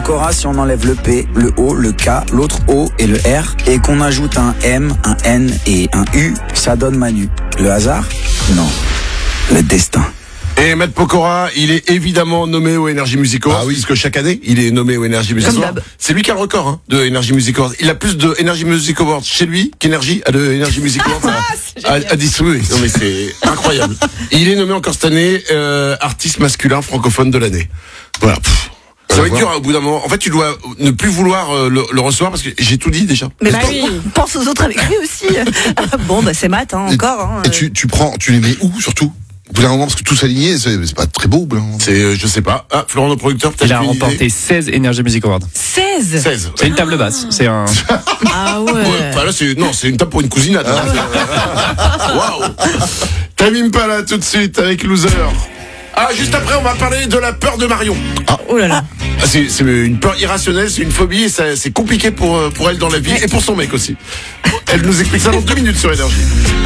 Pokora, si on enlève le P, le O, le K, l'autre O et le R, et qu'on ajoute un M, un N et un U, ça donne Manu. Le hasard? Non. Le destin. Et Matt Pokora, il est évidemment nommé au Energy Music Awards, puisque chaque année, il est nommé au Energy Music Awards. C'est lui qui a le record de Energy Music Awards. Il a plus de Energy Music Awards chez lui qu'Energy a de Energy Music Awards à distribuer. Non mais c'est incroyable. Et il est nommé encore cette année artiste masculin francophone de l'année. Voilà. Ça va être dur au bout d'un moment. En fait, tu dois ne plus vouloir le recevoir parce que j'ai tout dit déjà. Mais pense aux autres avec lui aussi. Bon, c'est Matt, encore. Et tu les mets où surtout? Au bout d'un moment, parce que tous alignés, c'est pas très beau, au bout d'un moment. Je sais pas. Ah, Florent, notre producteur, peut-être. Il a remporté 16 Energy Music Awards. 16. C'est une table basse. C'est un. Ah ouais. Bah là, c'est une table pour une cousinade. Waouh. Tamim pas là tout de suite avec Loser. Ah, juste après, on va parler de la peur de Marion. Ah, oh là là. C'est une peur irrationnelle, c'est une phobie, et c'est compliqué pour elle dans la vie et pour son mec aussi. Elle nous explique ça dans 2 minutes sur Énergie.